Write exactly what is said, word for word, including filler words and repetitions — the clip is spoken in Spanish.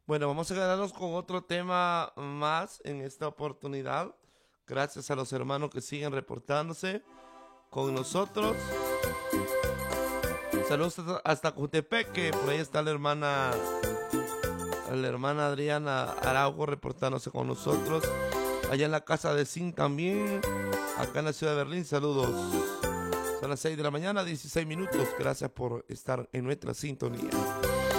Bueno, vamos a quedarnos con otro tema más en esta oportunidad. Gracias a los hermanos que siguen reportándose con nosotros. Saludos hasta hasta Cojutepeque, por ahí está la hermana, la hermana Adriana Araujo reportándose con nosotros. Allá en la casa de Sin también, acá en la ciudad de Berlín, saludos. Son las seis de la mañana, dieciséis minutos. Gracias por estar en nuestra sintonía.